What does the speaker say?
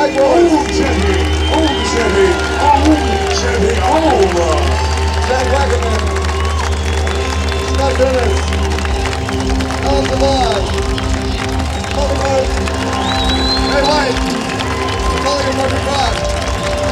Old Chevy, old Chevy, old Chevy, old. Jack Wackerman. He's not doing it.